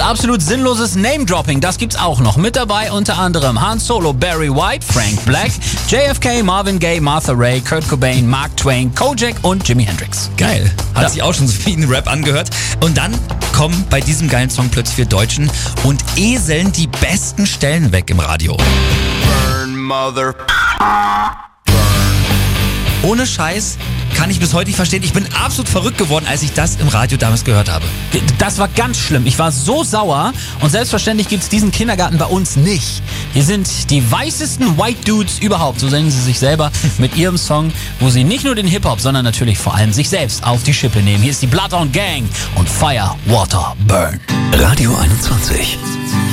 absolut sinnloses Name-Dropping, das gibt's auch noch. Mit dabei unter anderem Han Solo, Barry White, Frank Black, JFK, Marvin Gaye, Martha Ray, Kurt Cobain, Mark Twain, Kojak und Jimi Hendrix. Geil. Hat sich auch schon so wie ein Rap angehört. Und dann kommen bei diesem geilen Song plötzlich wir Deutschen und eseln die besten Stellen weg im Radio. Burn, mother. Ohne Scheiß kann ich bis heute nicht verstehen. Ich bin absolut verrückt geworden, als ich das im Radio damals gehört habe. Das war ganz schlimm. Ich war so sauer und selbstverständlich gibt's diesen Kindergarten bei uns nicht. Hier sind die weißesten White Dudes überhaupt, so nennen sie sich selber, mit ihrem Song, wo sie nicht nur den Hip-Hop, sondern natürlich vor allem sich selbst auf die Schippe nehmen. Hier ist die Bloodhound Gang und Fire, Water, Burn. Radio 21.